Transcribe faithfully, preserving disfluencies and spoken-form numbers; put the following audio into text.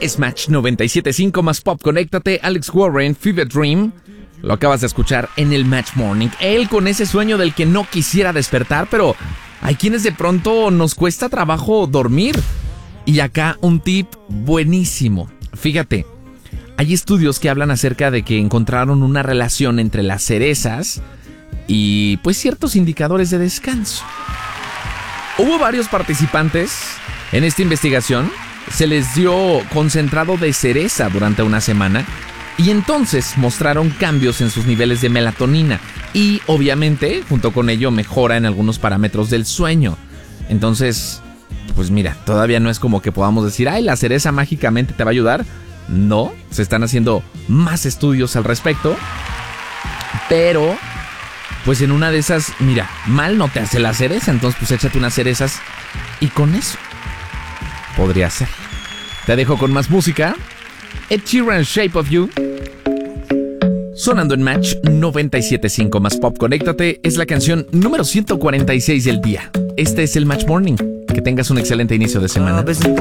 Es Match noventa y siete punto cinco más pop. Conéctate. Alex Warren, Fever Dream. Lo acabas de escuchar en el Match Morning. Él con ese sueño del que no quisiera despertar, pero hay quienes de pronto nos cuesta trabajo dormir. Y acá un tip buenísimo. Fíjate, hay estudios que hablan acerca de que encontraron una relación entre las cerezas y pues ciertos indicadores de descanso. Hubo varios participantes en esta investigación. Se les dio concentrado de cereza durante una semana y entonces mostraron cambios en sus niveles de melatonina y obviamente junto con ello mejora en algunos parámetros del sueño. Entonces, pues mira, todavía no es como que podamos decir, ay, la cereza mágicamente te va a ayudar. No, se están haciendo más estudios al respecto, pero pues en una de esas, mira, mal no te hace la cereza, entonces pues échate unas cerezas y con eso podría ser. Te dejo con más música. Ed Sheeran, Shape of You. Sonando en Match noventa y siete punto cinco más pop. Conéctate, es la canción número ciento cuarenta y seis del día. Este es el Match Morning. Que tengas un excelente inicio de semana.